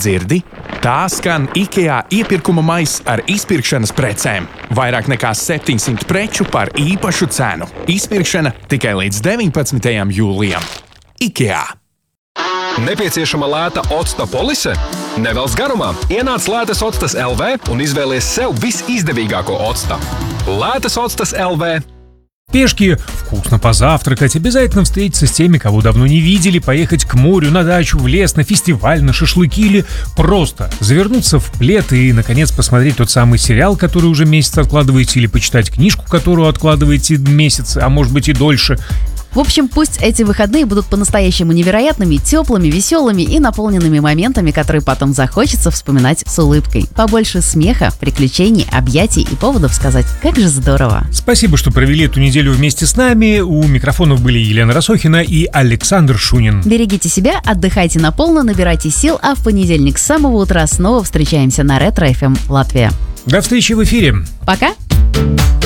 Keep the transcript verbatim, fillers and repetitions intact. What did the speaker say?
dzirdi? Tā skan IKEA iepirkuma maiss ar izpirkšanas precēm. Vairāk nekā septiņsimt preču par īpašu cenu. Izpirkšana tikai līdz deviņpadsmitajam jūlijam. IKEA. Nepieciešama lēta octa polise? Nevelc garumā. Ienāc Lētas Octas L V un izvēlies sev visizdevīgāko octa. Lētas Octas L V. Пешки, вкусно позавтракать, обязательно встретиться с теми, кого давно не видели, поехать к морю, на дачу, в лес, на фестиваль, на шашлыки или просто завернуться в плед и, наконец, посмотреть тот самый сериал, который уже месяц откладываете, или почитать книжку, которую откладываете месяц, а может быть и дольше. В общем, пусть эти выходные будут по-настоящему невероятными, теплыми, веселыми и наполненными моментами, которые потом захочется вспоминать с улыбкой. Побольше смеха, приключений, объятий и поводов сказать «как же здорово». Спасибо, что провели эту неделю вместе с нами. У микрофонов были Елена Росохина и Александр Шунин. Берегите себя, отдыхайте на полно, набирайте сил, а в понедельник с самого утра снова встречаемся на Ретро эф эм Латвия. До встречи в эфире. Пока!